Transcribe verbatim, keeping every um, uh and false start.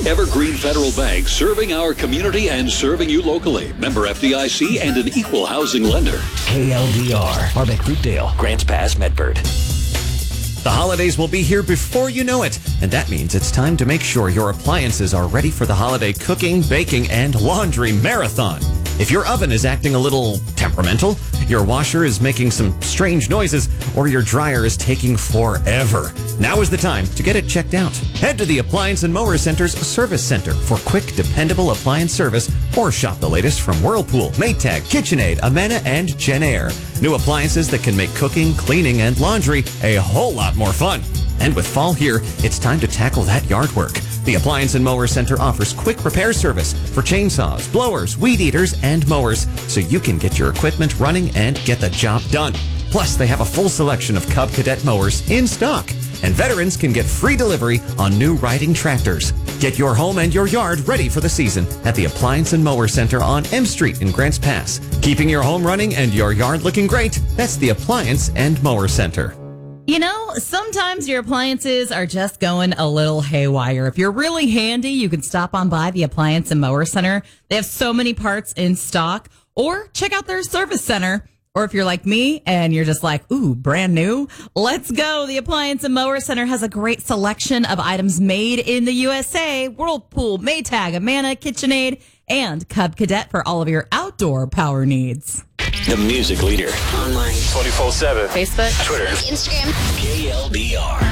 Evergreen Federal Bank, serving our community and serving you locally. Member F D I C and an equal housing lender. K L D R, Harbeck Fruitdale, Grants Pass, Medford. The holidays will be here before you know it, and that means it's time to make sure your appliances are ready for the holiday cooking, baking, and laundry marathon. If your oven is acting a little temperamental, your washer is making some strange noises, or your dryer is taking forever, now is the time to get it checked out. Head to the Appliance and Mower Center's Service Center for quick, dependable appliance service, or shop the latest from Whirlpool, Maytag, KitchenAid, Amana, and JennAir. New appliances that can make cooking, cleaning, and laundry a whole lot more fun. And with fall here, it's time to tackle that yard work. The Appliance and Mower Center offers quick repair service for chainsaws, blowers, weed eaters, and mowers, so you can get your equipment running and get the job done. Plus, they have a full selection of Cub Cadet mowers in stock. And veterans can get free delivery on new riding tractors. Get your home and your yard ready for the season at the Appliance and Mower Center on M Street in Grants Pass. Keeping your home running and your yard looking great, that's the Appliance and Mower Center. You know, sometimes your appliances are just going a little haywire. If you're really handy, you can stop on by the Appliance and Mower Center. They have so many parts in stock. Or check out their service center. Or if you're like me and you're just like, ooh, brand new, let's go. The Appliance and Mower Center has a great selection of items made in the U S A. Whirlpool, Maytag, Amana, KitchenAid, and Cub Cadet for all of your outdoor power needs. The music leader. Online. twenty-four seven. Facebook. Twitter. Instagram. K L D R.